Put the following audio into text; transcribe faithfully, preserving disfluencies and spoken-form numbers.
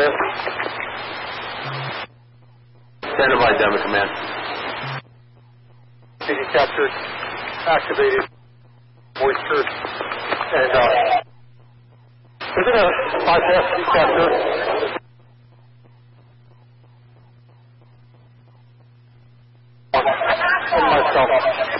Standing by, Denver Command. C D captured, activated, moisture, and uh, we're going to bypass C D capture. And myself.